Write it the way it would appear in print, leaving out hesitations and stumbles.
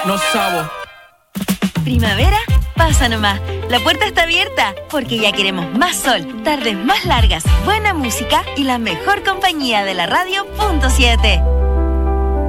No sabo. Primavera, pasa nomás. La puerta está abierta porque ya queremos más sol, tardes más largas, buena música y la mejor compañía de la radio. Punto 7.